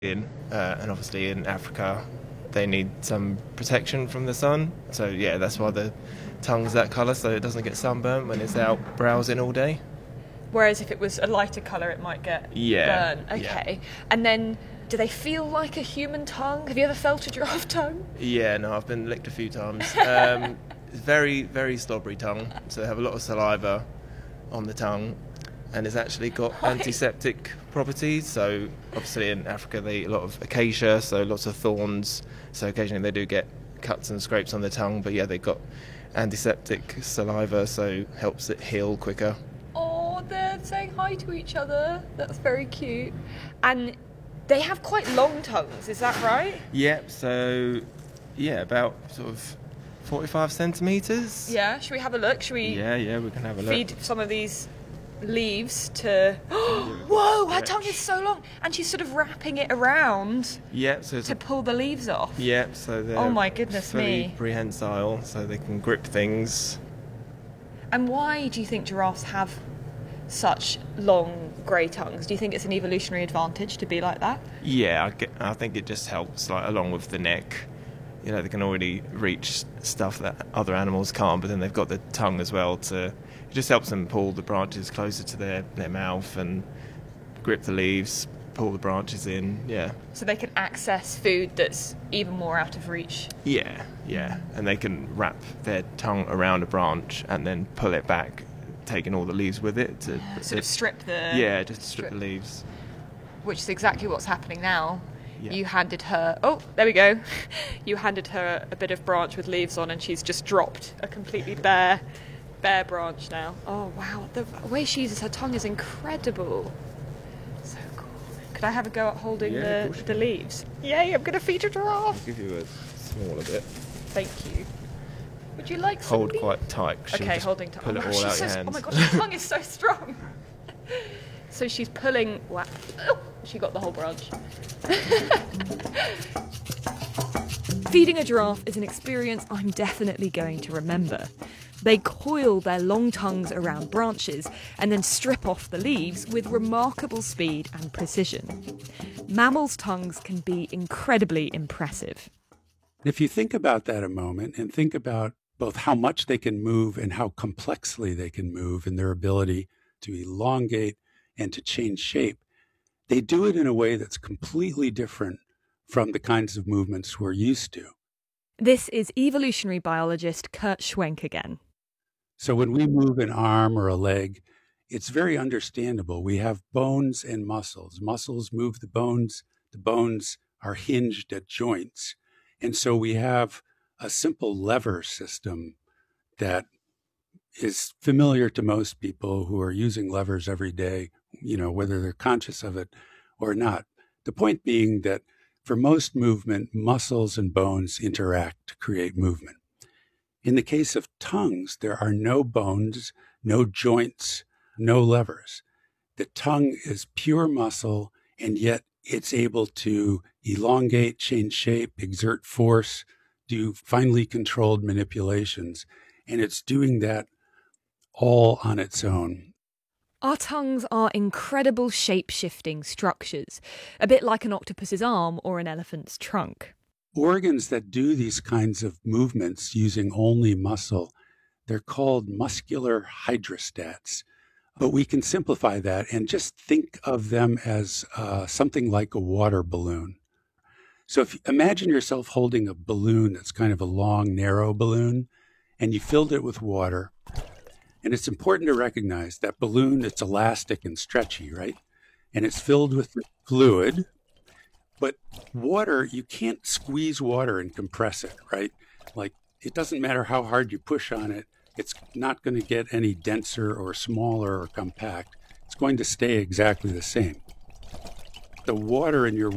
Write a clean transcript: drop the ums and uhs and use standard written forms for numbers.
And obviously in Africa they need some protection from the sun, so yeah, that's why the tongue's that colour, so it doesn't get sunburnt when it's out browsing all day. Whereas if it was a lighter colour it might get burnt. Okay. Yeah. And then do they feel like a human tongue? Have you ever felt a giraffe tongue? Yeah, no, I've been licked a few times. It's very, very slobbery tongue, so they have a lot of saliva on the tongue, and it's actually got antiseptic properties. So obviously in Africa they eat a lot of acacia, so lots of thorns, so occasionally they do get cuts and scrapes on the tongue, but yeah, they've got antiseptic saliva, so helps it heal quicker. Oh, they're saying hi to each other. That's very cute. And they have quite long tongues, is that right? Yep, so yeah, about sort of 45 centimetres. Yeah, should we have a look? Should we Yeah, we can have a look. feed some of these leaves to... Whoa, her tongue is so long. And she's sort of wrapping it around to pull the leaves off. Yep, so they're oh my goodness fully me. prehensile, so they can grip things. And why do you think giraffes have such long grey tongues? Do you think it's an evolutionary advantage to be like that? Yeah, I think it just helps, like, along with the neck. You know, they can already reach stuff that other animals can't, but then they've got the tongue as well it just helps them pull the branches closer to their mouth and grip the leaves, pull the branches in, yeah. So they can access food that's even more out of reach? Yeah, and they can wrap their tongue around a branch and then pull it back, taking all the leaves with it. To sort of strip the... Yeah, just strip the leaves. Which is exactly what's happening now. Yeah. You handed her... Oh, there we go. You handed her a bit of branch with leaves on and she's just dropped a completely bare branch now. Oh, wow. The way she uses her tongue is incredible. So cool. Could I have a go at holding the leaves? Yay, I'm going to feed a giraffe. I'll give you a smaller bit. Thank you. Would you like some Hold quite tight. Okay, holding tight. Pull it all out your hands. Oh my gosh, her tongue is so strong. So she's pulling... Wow. Oh, she got the whole branch. Feeding a giraffe is an experience I'm definitely going to remember. They coil their long tongues around branches and then strip off the leaves with remarkable speed and precision. Mammals' tongues can be incredibly impressive. If you think about that a moment and think about both how much they can move and how complexly they can move and their ability to elongate and to change shape, they do it in a way that's completely different from the kinds of movements we're used to. This is evolutionary biologist Kurt Schwenk again. So when we move an arm or a leg, it's very understandable. We have bones and muscles. Muscles move the bones. The bones are hinged at joints. And so we have a simple lever system that is familiar to most people who are using levers every day, you know, whether they're conscious of it or not. The point being that for most movement, muscles and bones interact to create movement. In the case of tongues, there are no bones, no joints, no levers. The tongue is pure muscle, and yet it's able to elongate, change shape, exert force, do finely controlled manipulations, and it's doing that all on its own. Our tongues are incredible shape-shifting structures, a bit like an octopus's arm or an elephant's trunk. Organs that do these kinds of movements using only muscle, they're called muscular hydrostats. But we can simplify that and just think of them as something like a water balloon. So if imagine yourself holding a balloon that's kind of a long, narrow balloon, and you filled it with water. And it's important to recognize that balloon, it's elastic and stretchy, right? And it's filled with fluid. But water, you can't squeeze water and compress it, right? Like, it doesn't matter how hard you push on it. It's not going to get any denser or smaller or compact. It's going to stay exactly the same. The water in your